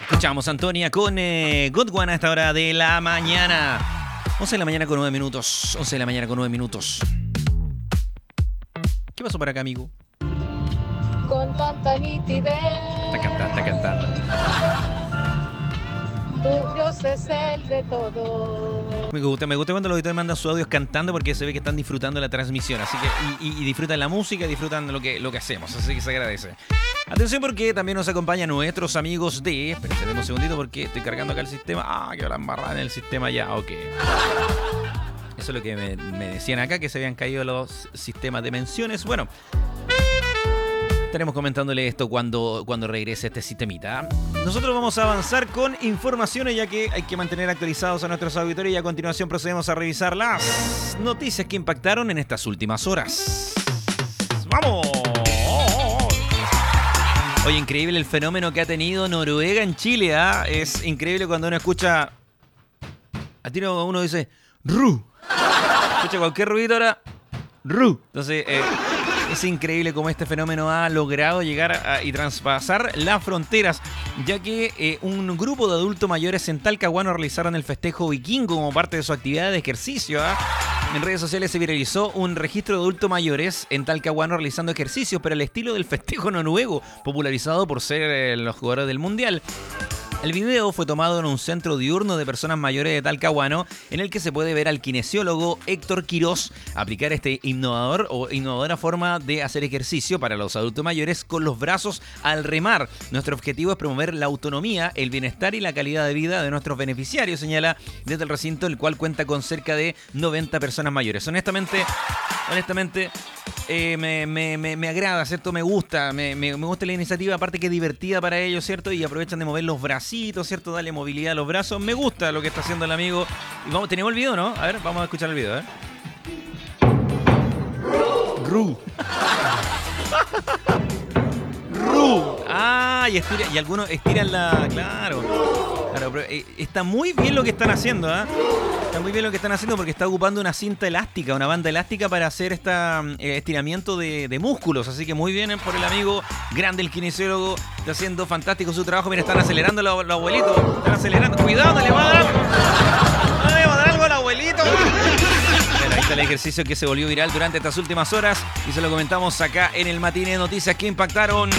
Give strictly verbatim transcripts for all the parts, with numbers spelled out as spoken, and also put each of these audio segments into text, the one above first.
Escuchamos a Antonia con eh, Good One a esta hora de la mañana. once de la mañana con nueve minutos. once de la mañana con nueve minutos. ¿Qué pasó por acá, amigo? Con tanta nitidez. Está cantando, está cantando. Tu Dios es el de todo. Me gusta, me gusta cuando los auditores mandan sus audios cantando porque se ve que están disfrutando la transmisión. Así que, y, y, y disfrutan la música, disfrutan lo que, lo que hacemos. Así que se agradece. Atención porque también nos acompañan nuestros amigos de... Espérense un segundito porque estoy cargando acá el sistema. Ah, que la embarrada en el sistema ya. Ok. Eso es lo que me, me decían acá, que se habían caído los sistemas de menciones. Bueno, estaremos comentándole esto cuando, cuando regrese este sistemita. Nosotros vamos a avanzar con informaciones ya que hay que mantener actualizados a nuestros auditores y a continuación procedemos a revisar las noticias que impactaron en estas últimas horas. ¡Vamos! Oye, increíble el fenómeno que ha tenido Noruega en Chile, ¿ah? ¿eh? Es increíble cuando uno escucha... A ti uno dice... ¡Ru! Escucha cualquier ruido ahora... ¡Ru! Entonces... Eh, Es increíble cómo este fenómeno ha logrado llegar a, y traspasar las fronteras, ya que eh, un grupo de adultos mayores en Talcahuano realizaron el festejo vikingo como parte de su actividad de ejercicio. ¿eh? En redes sociales se viralizó un registro de adultos mayores en Talcahuano realizando ejercicios, pero al estilo del festejo noruego, popularizado por ser eh, los jugadores del Mundial. El video fue tomado en un centro diurno de personas mayores de Talcahuano, en el que se puede ver al kinesiólogo Héctor Quirós aplicar este innovador o innovadora forma de hacer ejercicio para los adultos mayores con los brazos al remar. Nuestro objetivo es promover la autonomía, el bienestar y la calidad de vida de nuestros beneficiarios, señala desde el recinto, el cual cuenta con cerca de noventa personas mayores. Honestamente, honestamente... Eh, me, me, me, me agrada, ¿cierto? Me gusta, me, me, me gusta la iniciativa, aparte que es divertida para ellos, ¿cierto? Y aprovechan de mover los bracitos, ¿cierto? Darle movilidad a los brazos. Me gusta lo que está haciendo el amigo. Y vamos, ¿tenemos el video, no? A ver, vamos a escuchar el video, ¿eh? Ru. Ru. Ah, y, estira, y algunos estiran la... Claro. Claro, pero eh, está muy bien lo que están haciendo, ¿eh? Está muy bien lo que están haciendo porque está ocupando una cinta elástica, una banda elástica para hacer este eh, estiramiento de, de músculos. Así que muy bien por el amigo grande, el kinesiólogo. Está haciendo fantástico su trabajo. Mira, están acelerando los, los abuelitos. Están acelerando. Cuidado, no le va a dar. No le va a dar algo al abuelito. Bueno, ahí está el ejercicio que se volvió viral durante estas últimas horas. Y se lo comentamos acá en el Matiné de Noticias que impactaron.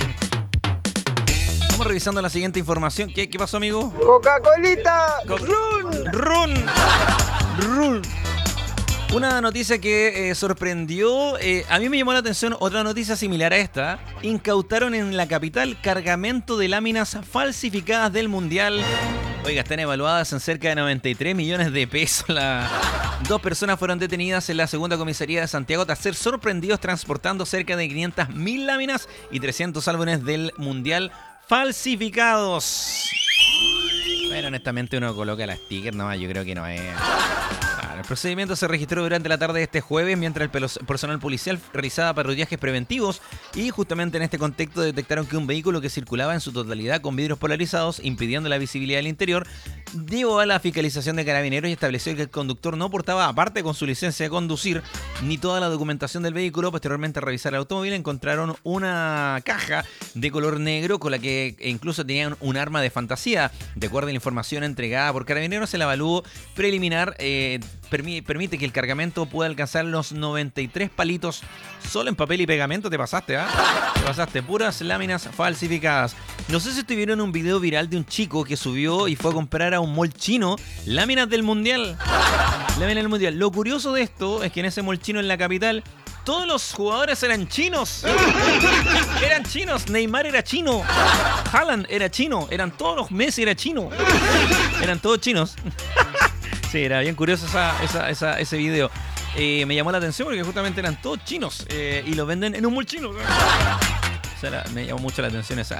Estamos revisando la siguiente información. ¿Qué, qué pasó, amigo? ¡Coca-Colita! Co- ¡Run! ¡Run! ¡Run! Una noticia que eh, sorprendió, eh, a mí me llamó la atención otra noticia similar a esta. Incautaron en la capital cargamento de láminas falsificadas del Mundial. Oiga, están evaluadas en cerca de noventa y tres millones de pesos. La... Dos personas fueron detenidas en la segunda comisaría de Santiago tras ser sorprendidos transportando cerca de quinientas mil láminas y trescientos álbumes del Mundial falsificados. Bueno, honestamente uno coloca las stickers, no, yo creo que no es... El procedimiento se registró durante la tarde de este jueves mientras el personal policial realizaba patrullajes preventivos y justamente en este contexto detectaron que un vehículo que circulaba en su totalidad con vidrios polarizados impidiendo la visibilidad del interior llevó a la fiscalización de Carabineros y estableció que el conductor no portaba, aparte con su licencia de conducir, ni toda la documentación del vehículo. Posteriormente, al revisar el automóvil, encontraron una caja de color negro con la que incluso tenían un arma de fantasía. De acuerdo a la información entregada por Carabineros, el avalúo preliminar eh, permi- permite que el cargamento pueda alcanzar los noventa y tres palitos solo en papel y pegamento. Te pasaste, ¿ah? ¿eh? Te pasaste. Puras láminas falsificadas. No sé si estuvieron un video viral de un chico que subió y fue a comprar a un mall chino láminas del Mundial. Láminas del Mundial. Lo curioso de esto es que en ese mall chino en la capital todos los jugadores eran chinos. Eran chinos. Neymar era chino. Haaland era chino. Eran todos los Messi era chino. Eran todos chinos. Sí, era bien curioso esa, esa, esa, ese video. Eh, me llamó la atención porque justamente eran todos chinos eh, y los venden en un mall chino. O sea, me llamó mucho la atención esa,